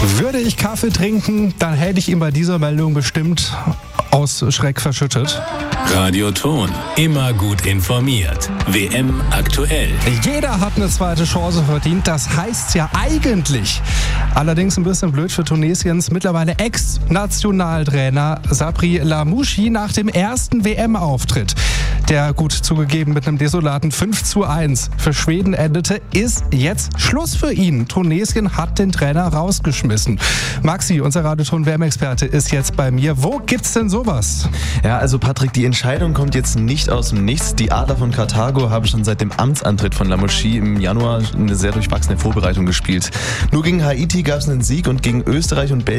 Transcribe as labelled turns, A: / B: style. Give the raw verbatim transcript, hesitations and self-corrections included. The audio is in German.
A: Würde ich Kaffee trinken, dann hätte ich ihn bei dieser Meldung bestimmt aus Schreck verschüttet.
B: Radioton, immer gut informiert. W M aktuell.
A: Jeder hat eine zweite Chance verdient, das heißt ja eigentlich. Allerdings ein bisschen blöd für Tunesiens mittlerweile Ex-Nationaltrainer Sabri Lamouchi nach dem ersten W M-Auftritt, der gut zugegeben mit einem desolaten fünf zu eins für Schweden endete, ist jetzt Schluss für ihn. Tunesien hat den Trainer rausgeschmissen. Maxi, unser Radioton-W M-Experte, ist jetzt bei mir. Wo gibt's denn sowas?
C: Ja, also Patrick, die Entscheidung kommt jetzt nicht aus dem Nichts. Die Adler von Karthago haben schon seit dem Amtsantritt von Lamouchi im Januar eine sehr durchwachsene Vorbereitung gespielt. Nur gegen Haiti gab es einen Sieg und gegen Österreich und Belgien